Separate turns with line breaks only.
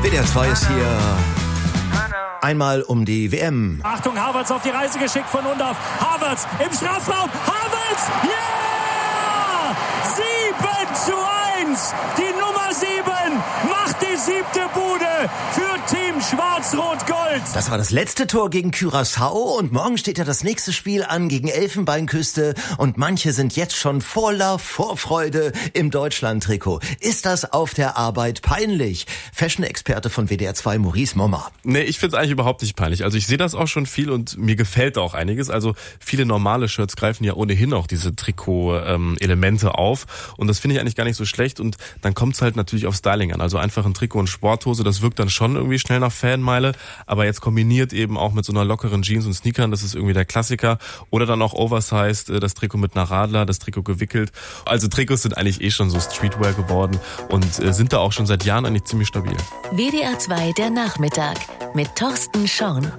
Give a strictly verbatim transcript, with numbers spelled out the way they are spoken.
W D R zwei ist hier einmal um die W M.
Achtung, Havertz auf die Reise geschickt von Undav. Havertz im Strafraum. Havertz! Ja! sieben zu eins! Die Nummer sieben macht die siebte Bude für Team Schwarz-Rot-Gold.
Das war das letzte Tor gegen Curaçao und morgen steht ja das nächste Spiel an gegen Elfenbeinküste und manche sind jetzt schon voller Vorfreude im Deutschland-Trikot. Ist das auf der Arbeit peinlich? Fashion-Experte von W D R zwei, Maurice Mommer.
Nee, ich find's eigentlich überhaupt nicht peinlich. Also ich sehe das auch schon viel und mir gefällt auch einiges. Also viele normale Shirts greifen ja ohnehin auch diese Trikot-Elemente auf und das finde ich eigentlich gar nicht so schlecht und dann kommt's halt natürlich auf Styling an. Also einfach ein Trikot und Sporthose, das wirkt dann schon irgendwie schnell nach Fanmeile, aber jetzt kombiniert eben auch mit so einer lockeren Jeans und Sneakern, das ist irgendwie der Klassiker. Oder dann auch oversized, das Trikot mit einer Radler, das Trikot gewickelt. Also Trikots sind eigentlich eh schon so Streetwear geworden und sind da auch schon seit Jahren eigentlich ziemlich stabil.
W D R zwei der Nachmittag mit Thorsten Schorn.